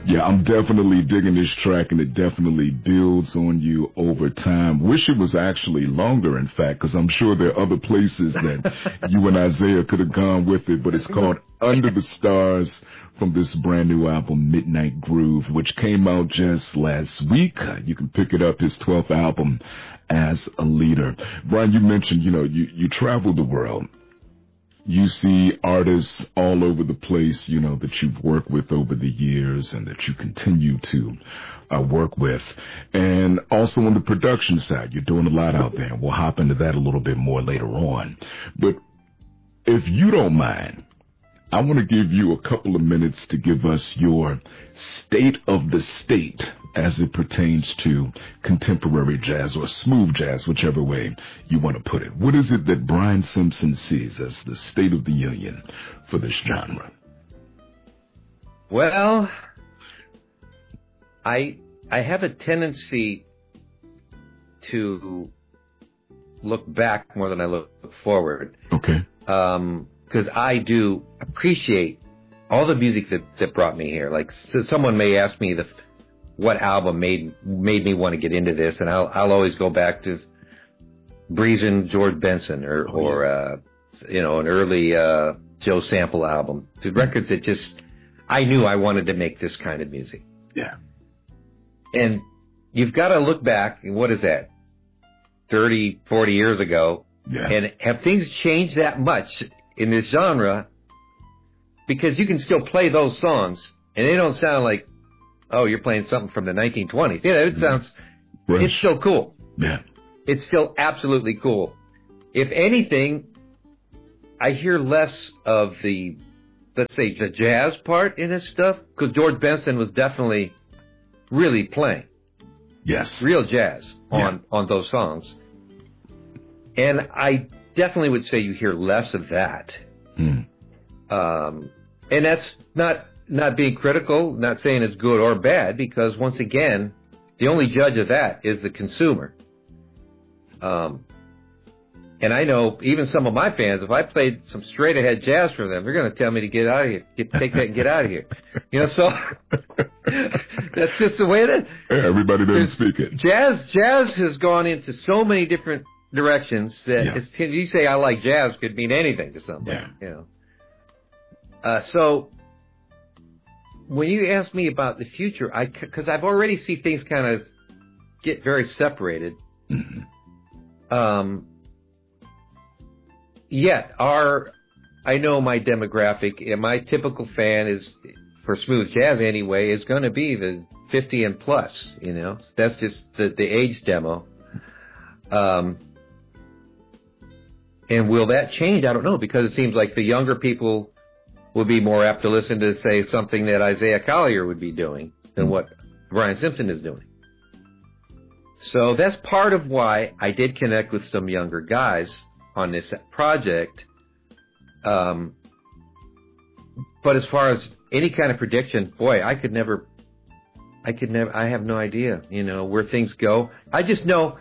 Yeah, I'm definitely digging this track, and it definitely builds on you over time. Wish it was actually longer, in fact, because I'm sure there are other places that you and Isaiah could have gone with it, but it's called Under the Stars from this brand new album, Midnight Groove, which came out just last week. You can pick it up, his 12th album, As a Leader. Brian, you mentioned, you travel the world. You see artists all over the place, that you've worked with over the years and that you continue to work with. And also on the production side, you're doing a lot out there. We'll hop into that a little bit more later on. But if you don't mind, I want to give you a couple of minutes to give us your state of the state as it pertains to contemporary jazz or smooth jazz, whichever way you want to put it. What is it that Brian Simpson sees as the state of the union for this genre? Well, I have a tendency to look back more than I look forward. Okay. Because I do appreciate all the music that brought me here. Like, so someone may ask me what album made me want to get into this, and I'll always go back to Breezin' George Benson or an early Joe Sample album. The records that just I knew I wanted to make this kind of music. Yeah. And you've got to look back, and what is that, 30, 40 years ago, yeah. And have things changed that much in this genre? Because you can still play those songs, and they don't sound like, oh, you're playing something from the 1920s. Yeah, it sounds, Fresh. It's still cool. Yeah. It's still absolutely cool. If anything, I hear less of the, let's say, the jazz part in this stuff, because George Benson was definitely really playing. Yes. Real jazz on those songs. And I definitely would say you hear less of that. Mm. And that's not being critical, not saying it's good or bad, because once again, the only judge of that is the consumer. And I know even some of my fans, if I played some straight ahead jazz for them, they're going to tell me to get out of here, take that and get out of here. So that's just the way it is. Yeah, everybody doesn't speak it. Jazz has gone into so many different directions that you say I like jazz could mean anything to somebody. So when you ask me about the future, because I've already seen things kind of get very separated. Mm-hmm. Yet I know my demographic, and my typical fan is, for smooth jazz anyway, is going to be the 50 and plus. That's just the age demo. And will that change? I don't know, because it seems like the younger people will be more apt to listen to, say, something that Isaiah Collier would be doing than what Brian Simpson is doing. So that's part of why I did connect with some younger guys on this project. But as far as any kind of prediction, boy, I have no idea, where things go. I just know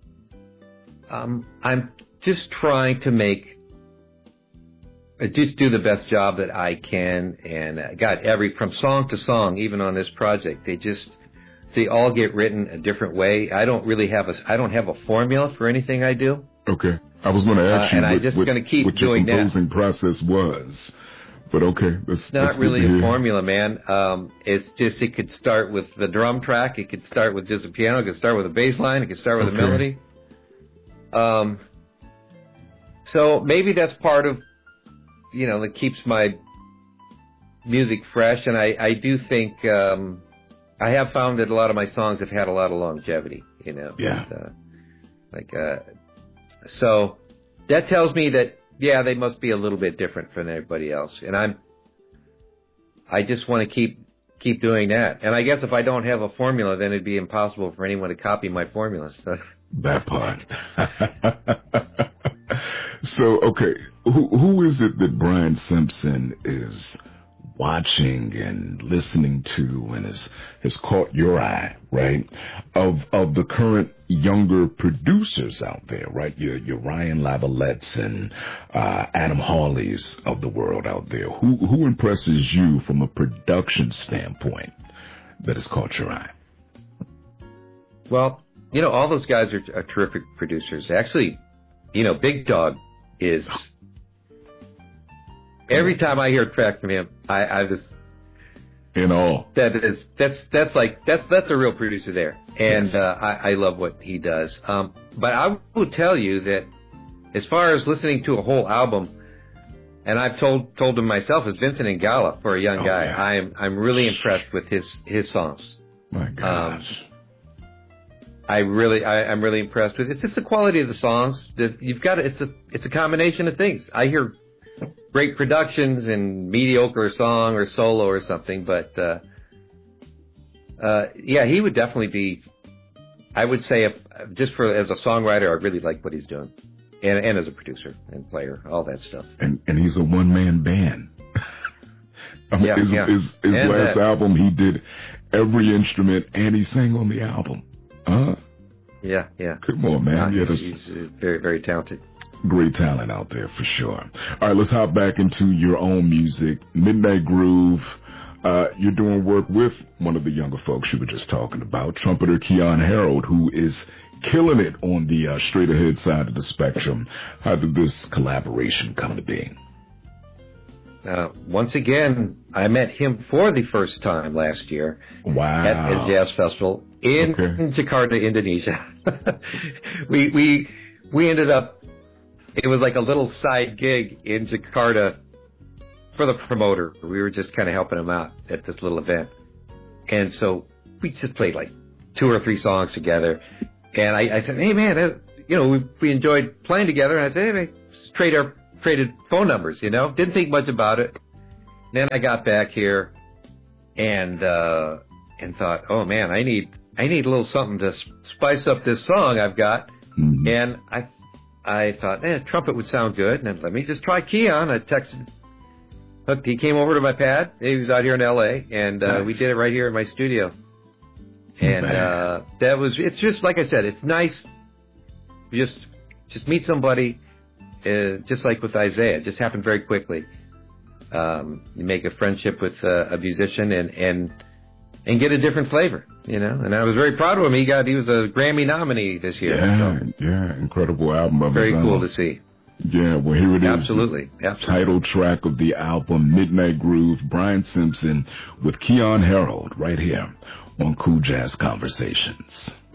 I'm just trying to just do the best job that I can, and got from song to song, even on this project, they all get written a different way. I don't have a formula for anything I do. Okay, I was going to ask you, and I'm just going to keep doing that. What your composing process was, but okay, it's not really a formula, man. It's just it could start with the drum track, it could start with just a piano, it could start with a bass line, it could start with a melody. So maybe that's part of, that keeps my music fresh. And I do think, I have found that a lot of my songs have had a lot of longevity, Yeah. So that tells me that, they must be a little bit different from everybody else. And I just want to keep doing that. And I guess if I don't have a formula, then it'd be impossible for anyone to copy my formula. So. That part. So, okay, who is it that Brian Simpson is watching and listening to and has caught your eye, right? Of the current younger producers out there, right? Your Ryan Lavalettes and Adam Hawleys of the world out there. Who impresses you from a production standpoint that has caught your eye? Well, all those guys are terrific producers. Actually, Big Dog is. Every time I hear a track from him, I just in awe. That's a real producer there, and yes. I love what he does. But I will tell you that as far as listening to a whole album, and I've told him myself, as Vincent Ingala for a young guy, yeah. I'm really impressed with his songs. My gosh. I'm really impressed with it. It's just the quality of the songs. It's a combination of things. I hear great productions and mediocre song or solo or something, but he would definitely be. I would say, as a songwriter, I really like what he's doing, and as a producer and player, all that stuff. And he's a one-man band. I mean, his last album, he did every instrument and he sang on the album. Yeah. Come on, man. He's very, very talented. Great talent out there for sure. All right, let's hop back into your own music. Midnight Groove. You're doing work with one of the younger folks you were just talking about, trumpeter Keyon Harrold, who is killing it on the straight ahead side of the spectrum. How did this collaboration come to be? Once again, I met him for the first time last year at a jazz festival in Jakarta, Indonesia. we ended up, it was like a little side gig in Jakarta for the promoter. We were just kind of helping him out at this little event. And so we just played like 2 or 3 songs together. And I said, hey man, we enjoyed playing together. And I said, hey man, let's traded phone numbers, Didn't think much about it. Then I got back here and thought, oh man, I need a little something to spice up this song I've got. Mm-hmm. And I thought, trumpet would sound good. And then let me just try Keyon. I texted. He came over to my pad. He was out here in L.A. and nice. We did it right here in my studio. And it's just like I said, it's nice. Just meet somebody. Just like with Isaiah, it just happened very quickly. You make a friendship with a musician and get a different flavor, And I was very proud of him. He was a Grammy nominee this year. Yeah, incredible album. Very cool to see. Yeah, well, here it is. Absolutely. Title track of the album, Midnight Groove, Brian Simpson with Keyon Harrold, right here on Cool Jazz Conversations.